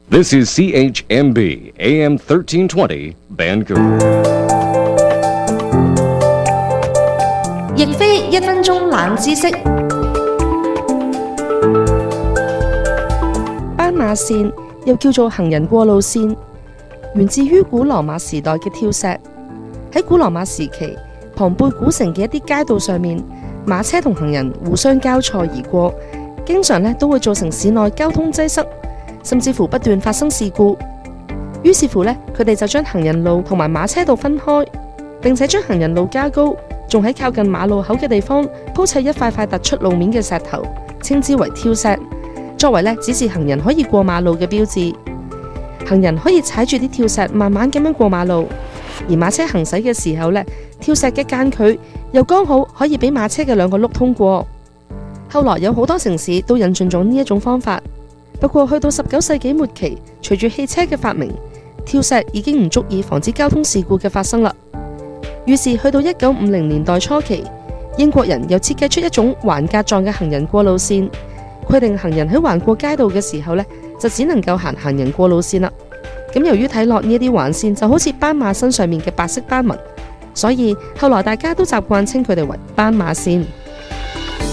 This is CHMB AM 1320 Vancouver。 亦非1分鐘冷知識。斑馬線又叫做行人過路線，源自於古羅馬時代嘅跳石。喺古羅馬時期，龐貝古城嘅一啲街道上面，馬車同行人互相交錯而過，經常都會造成市內交通擠塞，甚至乎不斷發生事故。於是乎佢哋就將行人路同埋馬車道分開，並且將行人路加高，仲喺靠近馬路口嘅地方鋪砌一塊塊突出路面嘅石頭，稱之為跳石，作為指示行人可以過馬路嘅標誌。行人可以踩住啲跳石慢慢咁樣過馬路，而馬車行駛嘅時候跳石嘅間距又剛好可以俾馬車嘅兩個轆通過。後來有好多城市都引進咗呢一種方法，不過去到19世紀末期，隨住汽車嘅發明，跳石已經唔足以防止交通事故嘅發生啦。於是去到1950年代初期，英國人又設計出一種橫格狀嘅行人過路線，規定行人喺橫過街道嘅時候就只能夠行行人過路線啦。咁由於睇落呢一啲橫線就好似斑馬身上面嘅白色斑紋，所以後來大家都習慣稱佢哋為斑馬線。